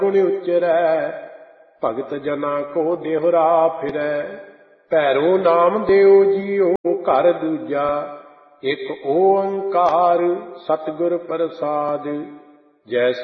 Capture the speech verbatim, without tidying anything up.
ਗੁਣ ਉਚਰੈ, ਭਗਤ ਜਨਾ ਕੋ ਦੇਹੁਰਾ ਫਿਰੈ। ਭੈਰੋ ਨਾਮ ਦਿਓ ਜੀਓ ਘਰ ਦੂਜਾ, ਇੱਕ ਓੰਕਾਰ ਸਤਿਗੁਰ ਪ੍ਰਸਾਦਿ। ਜੈਸੇ